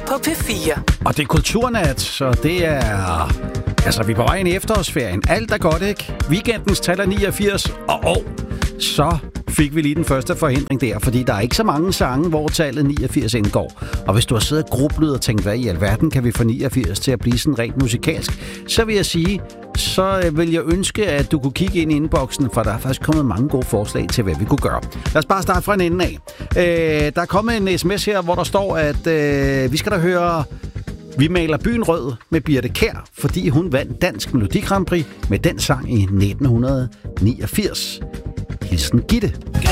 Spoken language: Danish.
på P4. Og det er kulturnat, så det er... Altså, vi er på vej ind i efterårsferien. Alt er godt, ikke? Weekendens tal er 89, og så fik vi lige den første forhindring der, fordi der er ikke så mange sange, hvor tallet 89 indgår. Og hvis du har siddet og grublet og tænkt, hvad i alverden kan vi få 89 til at blive sådan rent musikalsk, så vil jeg sige, så vil jeg ønske, at du kunne kigge ind i inboxen, for der er faktisk kommet mange gode forslag til, hvad vi kunne gøre. Lad os bare starte fra en ende af. Der er kommet en sms her, hvor der står, at vi skal da høre Vi maler byen rød med Birthe Kjær, fordi hun vandt Dansk Melodi Grand Prix med den sang i 1989. Hilsen Gitte.